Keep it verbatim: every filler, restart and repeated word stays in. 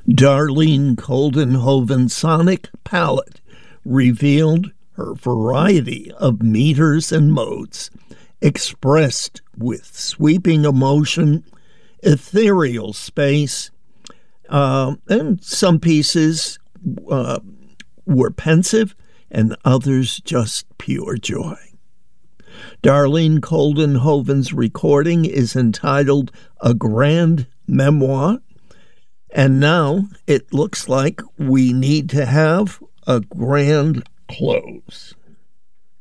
Darlene Koldenhoven's sonic palette revealed her variety of meters and modes, expressed with sweeping emotion, ethereal space, uh, and some pieces uh, were pensive and others just pure joy. Darlene Koldenhoven's recording is entitled A Grand Memoir, and now it looks like we need to have a grand close.